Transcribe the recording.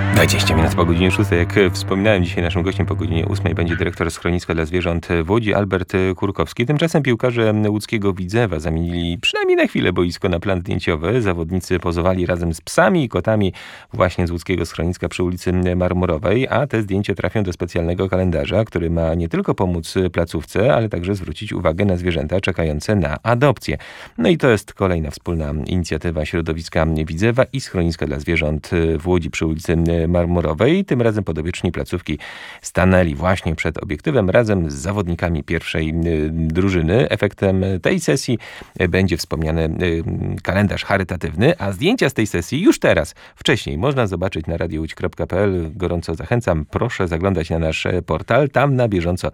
20 minut po godzinie 6. Jak wspominałem, dzisiaj naszym gościem po godzinie 8 będzie dyrektor schroniska dla zwierząt w Łodzi, Albert Kurkowski. Tymczasem piłkarze łódzkiego Widzewa zamienili przynajmniej na chwilę boisko na plan zdjęciowy. Zawodnicy pozowali razem z psami i kotami właśnie z łódzkiego schroniska przy ulicy Marmurowej, a te zdjęcia trafią do specjalnego kalendarza, który ma nie tylko pomóc placówce, ale także zwrócić uwagę na zwierzęta czekające na adopcję. No i to jest kolejna wspólna inicjatywa środowiska Widzewa i schroniska dla zwierząt w Łodzi przy ulicy Marmurowej. Tym razem podopieczni placówki stanęli właśnie przed obiektywem razem z zawodnikami pierwszej drużyny. Efektem tej sesji będzie wspomniany kalendarz charytatywny, a zdjęcia z tej sesji już teraz, wcześniej można zobaczyć na radiołódź.pl. Gorąco zachęcam, proszę zaglądać na nasz portal. Tam na bieżąco